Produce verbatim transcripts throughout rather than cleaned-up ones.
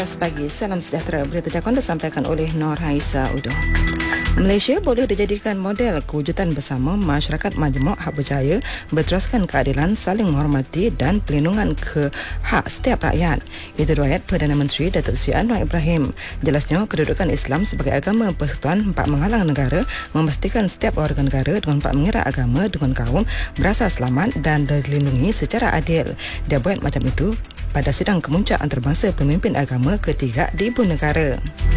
sebelas pagi. Salam sejahtera. Berita jakun disampaikan oleh Nur Haisa Udo. Malaysia boleh dijadikan model kewujudan bersama masyarakat majmuk hak berjaya berteruskan keadilan, saling menghormati dan pelindungan ke hak setiap rakyat. Itu riwayat Perdana Menteri Datuk Seri Anwar Ibrahim. Jelasnya, kedudukan Islam sebagai agama persekutuan empat menghalang negara memastikan setiap warga negara dengan empat mengira agama dengan kaum berasa selamat dan dilindungi secara adil. Dia buat macam itu pada sidang kemuncak antarabangsa pemimpin agama ketiga di ibu negara.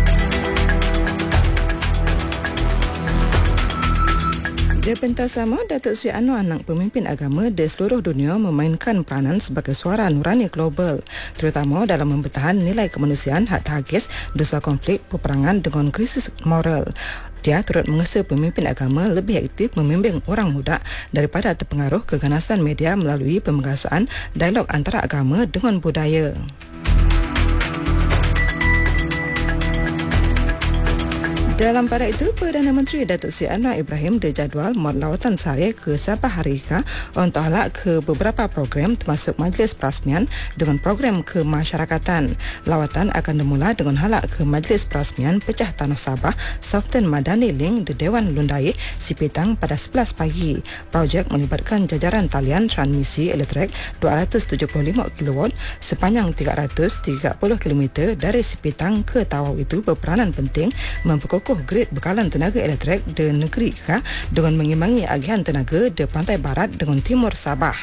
Di pentas sama, Datuk Seri Anwar nak pemimpin agama di seluruh dunia memainkan peranan sebagai suara nurani global, terutama dalam mempertahan nilai kemanusiaan, hak tahagis, dosa konflik, peperangan dengan krisis moral. Dia turut mengesa pemimpin agama lebih aktif membimbing orang muda daripada terpengaruh keganasan media melalui pemegasaan dialog antara agama dengan budaya. Dalam pada itu, Perdana Menteri Datuk Seri Anwar Ibrahim dijadual muat lawatan sehari ke Sabah Harika untuk halak ke beberapa program termasuk Majlis Perasmian dengan program kemasyarakatan. Lawatan akan dimula dengan halak ke Majlis Perasmian Pecah Tanah Sabah Soften Madani Link di Dewan Lundai Sipitang pada sebelas pagi. Projek melibatkan jajaran talian transmisi elektrik dua ratus tujuh puluh lima kilowatt sepanjang tiga ratus tiga puluh kilometer dari Sipitang ke Tawau itu berperanan penting memperkukuh grid bekalan tenaga elektrik di negeri Ika dengan mengimbangi agihan tenaga di pantai barat dengan timur Sabah.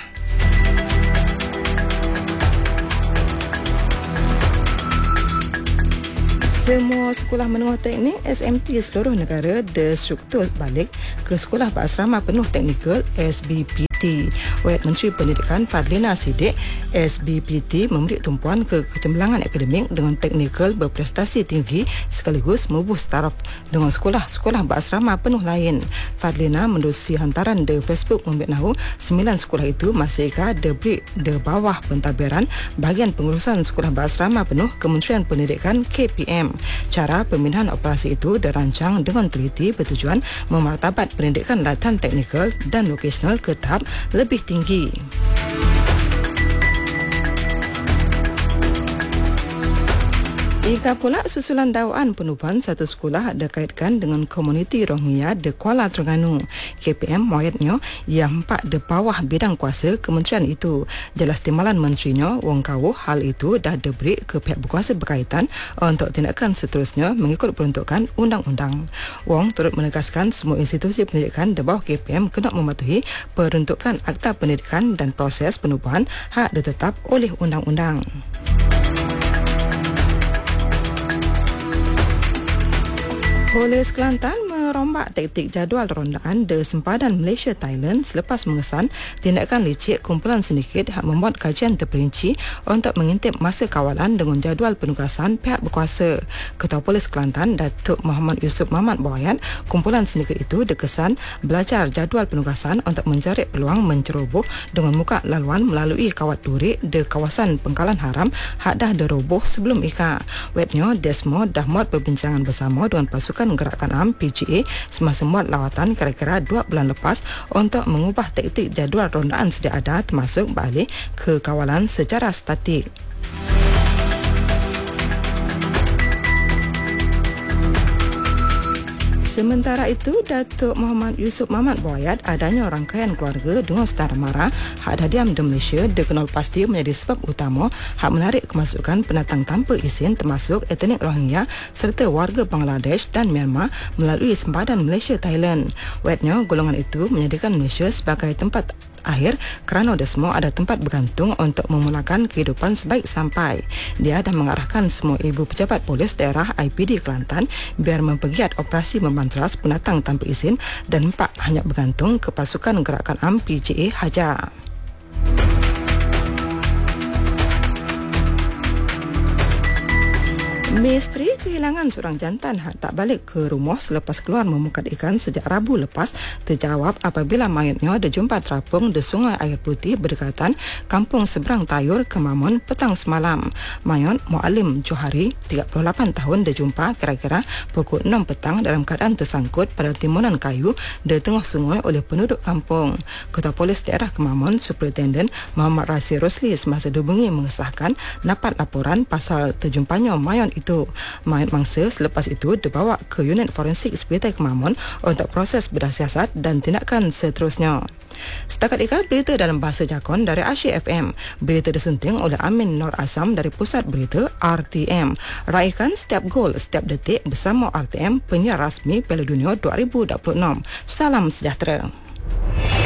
Semua sekolah menengah teknik S M T seluruh negara distruktur balik ke sekolah berasrama penuh teknikal S B P T. Wad Menteri Pendidikan Fadlina Siddiq, S B P T memberi tumpuan ke kecemerlangan akademik dengan teknikal berprestasi tinggi sekaligus mebuh taraf dengan sekolah-sekolah berasrama penuh lain. Fadlina menerusi hantaran di Facebook memberitahu sembilan sekolah itu masih diberi di bawah pentadbiran bahagian pengurusan sekolah berasrama penuh Kementerian Pendidikan K P M. Cara pemindahan operasi itu dirancang dengan teliti bertujuan memartabat pendidikan latihan teknikal dan vokasional ke tahap lebih tinggi. Ika pula susulan dakwaan penubuhan satu sekolah dikaitkan dengan komuniti Rohingya di Kuala Terengganu. K P M moyatnya yang empat di bawah bidang kuasa kementerian itu. Jelas timbalan menterinya, Wong Kawuh, hal itu dah diberi ke pihak berkuasa berkaitan untuk tindakan seterusnya mengikut peruntukan undang-undang. Wong turut menegaskan semua institusi pendidikan di bawah K P M kena mematuhi peruntukan Akta Pendidikan dan proses penubuhan hak ditetap oleh undang-undang. Polis Kelantan merombak taktik jadual rondaan di sempadan Malaysia-Thailand selepas mengesan tindakan licik kumpulan sindiket yang membuat kajian terperinci untuk mengintip masa kawalan dengan jadual penugasan pihak berkuasa. Ketua Polis Kelantan, Datuk Muhammad Yusuf Mahmad berayat, kumpulan sindiket itu dikesan belajar jadual penugasan untuk menjarik peluang menceroboh dengan muka laluan melalui kawat duri di kawasan Pengkalan Haram hak dah diroboh sebelum Ika. Wetnya, Desmo dah muat perbincangan bersama dengan pasukan Gerakan Am P G A semasa muat lawatan kira-kira dua bulan lepas untuk mengubah taktik jadual rondaan sedia ada termasuk beralih ke kawalan secara statik. Sementara itu, Datuk Muhammad Yusuf Mahmad berayat adanya rangkaian keluarga dengan saudara mara hak dah diam di Malaysia dikenal pasti menjadi sebab utama hak menarik kemasukan pendatang tanpa izin termasuk etnik Rohingya serta warga Bangladesh dan Myanmar melalui sempadan Malaysia-Thailand. Wetnya, golongan itu menyediakan Malaysia sebagai tempat akhir kerana Desmo ada tempat bergantung untuk memulakan kehidupan sebaik sampai. Dia dah mengarahkan semua ibu pejabat polis daerah I P D Kelantan biar mempergiat operasi membantras pendatang tanpa izin dan empat hanya bergantung ke pasukan Gerakan Am P G A Hajar. Misteri kehilangan seorang jantan hak tak balik ke rumah selepas keluar memukat ikan sejak Rabu lepas terjawab apabila mayatnya dijumpa terapung di Sungai Air Putih berdekatan Kampung Seberang Tayur, Kemamun petang semalam. Mayat Mualim Johari, tiga puluh lapan tahun, dijumpa kira-kira pukul enam petang dalam keadaan tersangkut pada timunan kayu di tengah sungai oleh penduduk kampung. Ketua Polis Daerah Kemamun, Superintendent Muhammad Rasir Rosli semasa dihubungi mengesahkan dapat laporan pasal terjumpanya mayat itu. Mayat mangsa selepas itu dibawa ke unit forensik Hospital Kemamun untuk proses bedah siasat dan tindakan seterusnya. Setakat ikat berita dalam bahasa Jakun dari Asyik F M. Berita disunting oleh Amin Nur Asam dari Pusat Berita R T M. Raikan setiap gol, setiap detik bersama R T M, penyiar rasmi Piala Dunia dua ribu dua puluh enam. Salam sejahtera.